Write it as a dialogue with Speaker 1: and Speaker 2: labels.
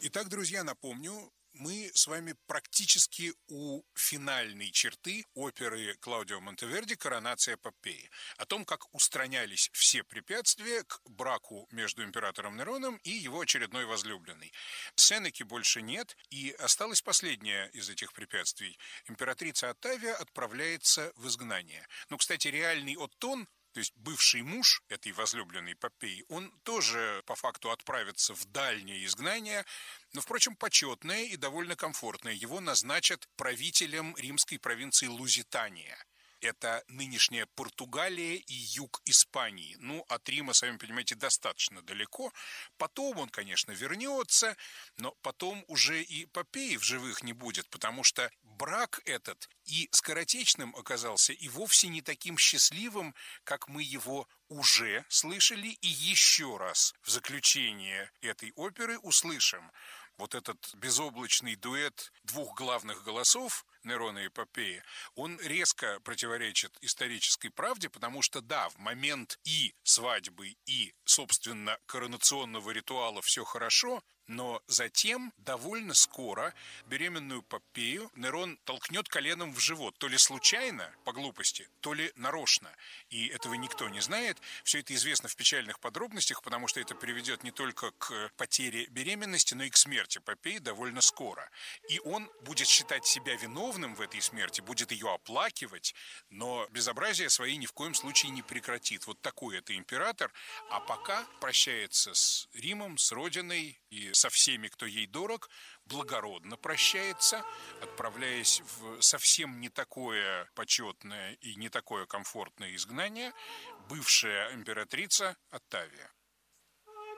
Speaker 1: Итак, друзья, напомню, мы с вами практически у финальной черты оперы Клаудио Монтеверди «Коронация Попеи». О том, как устранялись все препятствия к браку между императором Нероном и его очередной возлюбленной. Сенеки больше нет, и осталось последнее из этих препятствий. Императрица Оттавия отправляется в изгнание. Ну, кстати, реальный Оттон, то есть бывший муж этой возлюбленной Попеи, он тоже по факту отправится в дальнее изгнание, но, впрочем, почетное и довольно комфортное. Его назначат правителем римской провинции Лузитания. Это нынешняя Португалия и юг Испании. Ну, от Рима, сами понимаете, достаточно далеко. Потом он, конечно, вернется, но потом уже и Попеи в живых не будет, потому что брак этот и скоротечным оказался, и вовсе не таким счастливым, как мы его уже слышали, и еще раз в заключение этой оперы услышим. Вот этот безоблачный дуэт двух главных голосов, Нерона и Попеи, он резко противоречит исторической правде, потому что, да, в момент и свадьбы, и, собственно, коронационного ритуала все хорошо, но затем, довольно скоро, беременную Попею Нерон толкнет коленом в живот. То ли случайно, по глупости, то ли нарочно. И этого никто не знает. Все это известно в печальных подробностях, потому что это приведет не только к потере беременности, но и к смерти Попеи довольно скоро. И он будет считать себя виновным в этой смерти, будет ее оплакивать, но безобразие свои ни в коем случае не прекратит. Вот такой это император. А пока прощается с Римом, с Родиной и со всеми, кто ей дорог, благородно прощается, отправляясь в совсем не такое почетное и не такое комфортное изгнание, бывшая императрица Оттавия.